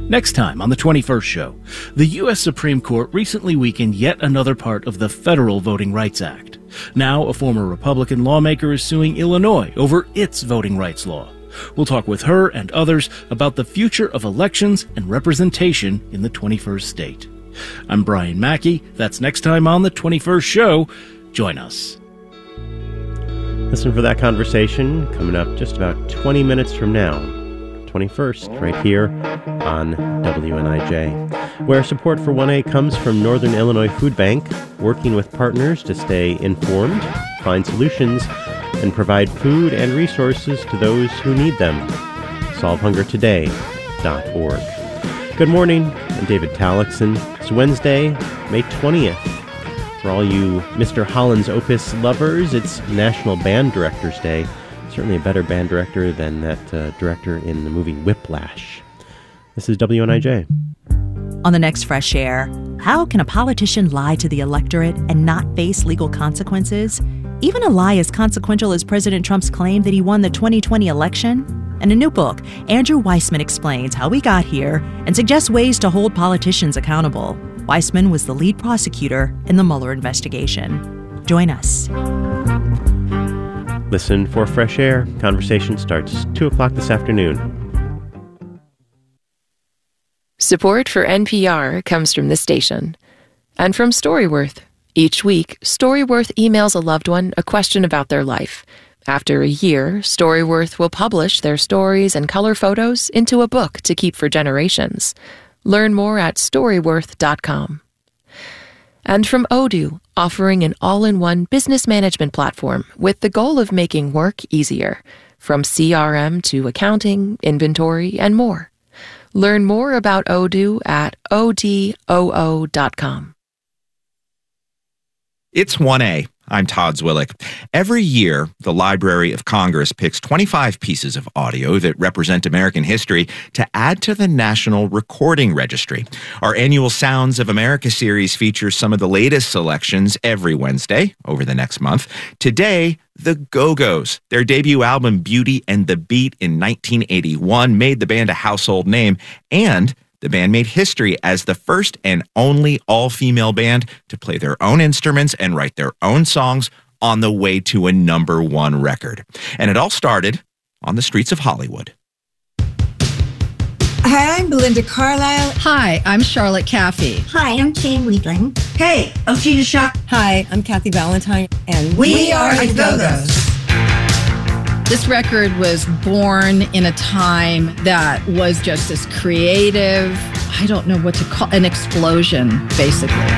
Next time on the 21st show, the U.S. Supreme Court recently weakened yet another part of the Federal Voting Rights Act. Now, a former Republican lawmaker is suing Illinois over its voting rights law. We'll talk with her and others about the future of elections and representation in the 21st state. I'm Brian Mackey. That's next time on the 21st show. Join us. Listen for that conversation coming up just about 20 minutes from now. 21st, right here on WNIJ, where support for 1A comes from Northern Illinois Food Bank, working with partners to stay informed, find solutions, and provide food and resources to those who need them. SolveHungerToday.org. Good morning, I'm David Talixon. It's Wednesday, May 20th. For all you Mr. Holland's Opus lovers, it's National Band Directors Day. Certainly a better band director than that director in the movie Whiplash. This is WNIJ. On the next Fresh Air, how can a politician lie to the electorate and not face legal consequences? Even a lie as consequential as President Trump's claim that he won the 2020 election? In a new book, Andrew Weissman explains how we got here and suggests ways to hold politicians accountable. Weissman was the lead prosecutor in the Mueller investigation. Join us. Listen for Fresh Air. Conversation starts 2 o'clock this afternoon. Support for NPR comes from this station and from Storyworth. Each week, Storyworth emails a loved one a question about their life. After a year, Storyworth will publish their stories and color photos into a book to keep for generations. Learn more at Storyworth.com. And from Odoo, offering an all-in-one business management platform with the goal of making work easier, from CRM to accounting, inventory, and more. Learn more about Odoo at odoo.com. It's 1A. I'm Todd Zwillich. Every year, the Library of Congress picks 25 pieces of audio that represent American history to add to the National Recording Registry. Our annual Sounds of America series features some of the latest selections every Wednesday over the next month. Today, the Go-Go's. Their debut album, Beauty and the Beat, in 1981 made the band a household name, and the band made history as the first and only all-female band to play their own instruments and write their own songs on the way to a #1 record. And it all started on the streets of Hollywood. Hi, I'm Belinda Carlisle. Hi, I'm Charlotte Caffey. Hi, I'm Jane Weedling. Hey, I'm Gina Shock. Hi, I'm Kathy Valentine. And we are the Go-Go's. This record was born in a time that was just as creative, I don't know what to call, an explosion, basically.